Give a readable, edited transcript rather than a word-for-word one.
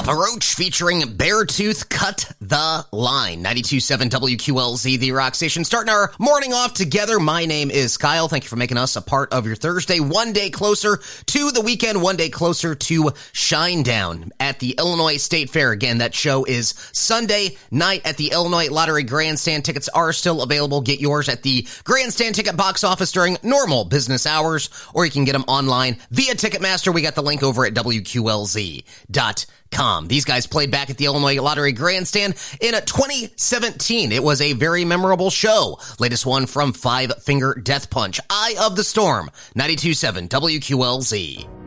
Papa Roach featuring Beartooth, Cut the Line. 92.7 WQLZ, the rock station. Starting our morning off together. My name is Kyle. Thank you for making us a part of your Thursday. One day closer to the weekend, one day closer to Shinedown at the Illinois State Fair. Again, that show is Sunday night at the Illinois Lottery Grandstand. Tickets are still available. Get yours at the Grandstand ticket box office during normal business hours, or you can get them online via Ticketmaster. We got the link over at WQLZ.com. These guys played back at the Illinois Lottery Grandstand in 2017. It was a very memorable show. Latest one from Five Finger Death Punch. Eye of the Storm, 92.7 WQLZ.